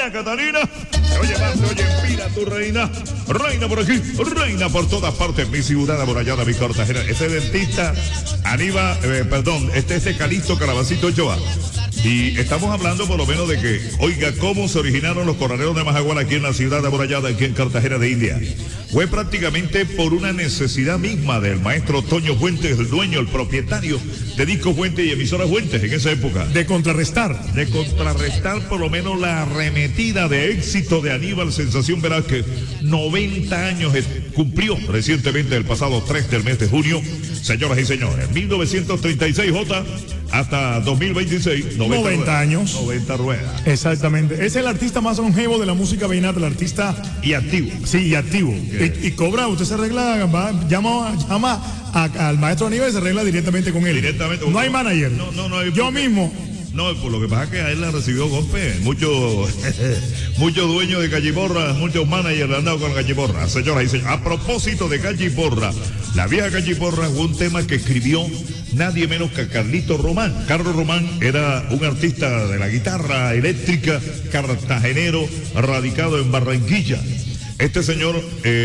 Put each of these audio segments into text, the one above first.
Catalina, Catalina. Oye, más, oye, mira tu reina. Reina por aquí, reina por todas partes. Mi ciudad amurallada, mi Cartagena. Ese dentista, Aníbal, este Calixto Calabacito Ochoa. Y estamos hablando por lo menos de que, oiga, cómo se originaron los corraleros de Majagual aquí en la ciudad amurallada, aquí en Cartagena de India. Fue prácticamente por una necesidad misma del maestro Toño Fuentes, el dueño, el propietario de Disco Fuentes y Emisoras Fuentes en esa época. De contrarrestar Por lo menos la arremetida de éxito de Aníbal Sensación Velázquez. 90 años cumplió recientemente el pasado 3 del mes de junio. Señoras y señores, 1936 J hasta 2026. 90 años. 90 ruedas. Exactamente. Es el artista más longevo de la música vallenata, el artista... Y activo. Sí, y activo. Y cobra, usted se arregla, llama al maestro Aníbal y se arregla directamente con él. Directamente. No hay manager. No hay. Yo mismo. No, por lo que pasa es que a él le recibió golpe. Muchos dueños de Cachiporra, muchos managers le han dado con Cachiporra. Señoras y señores, a propósito de Cachiporra, la vieja Cachiporra fue un tema que escribió nadie menos que Carlito Román. Carlos Román era un artista de la guitarra eléctrica, cartagenero, radicado en Barranquilla. Este señor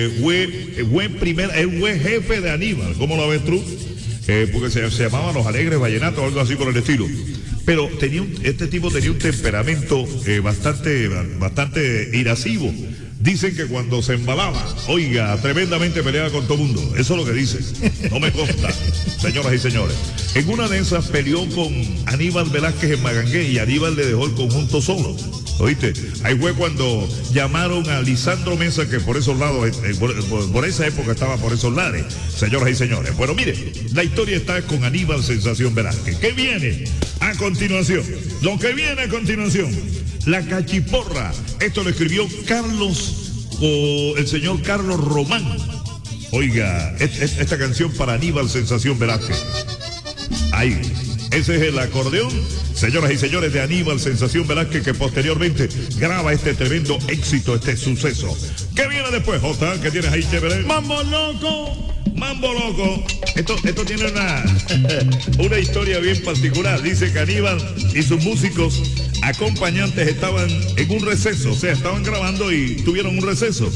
fue jefe de Aníbal. ¿Cómo lo ves tú? Porque se llamaban Los Alegres Vallenatos o algo así por el estilo. Pero este tipo tenía un temperamento bastante irascivo. Dicen que cuando se embalaba, oiga, tremendamente peleaba con todo el mundo. Eso es lo que dicen. No me consta, señoras y señores. En una de esas peleó con Aníbal Velázquez en Magangué y Aníbal le dejó el conjunto solo. ¿Oíste? Ahí fue cuando llamaron a Lisandro Mesa, que por esos lados, por esa época estaba por esos lares, señoras y señores. Bueno, mire, la historia está con Aníbal Sensación Velázquez. ¿Qué viene a continuación? Lo que viene a continuación, la Cachiporra. Esto lo escribió el señor Carlos Román. Oiga, esta canción para Aníbal Sensación Velázquez. Ahí. Ese es el acordeón, señoras y señores, de Aníbal Sensación Velázquez, que posteriormente graba este tremendo éxito, este suceso. ¿Qué viene después, Jota? ¿Qué tienes ahí, chévere? ¡Mambo loco! ¡Mambo loco! Esto tiene una historia bien particular. Dice que Aníbal y sus músicos acompañantes estaban en un receso, o sea, estaban grabando y tuvieron un receso.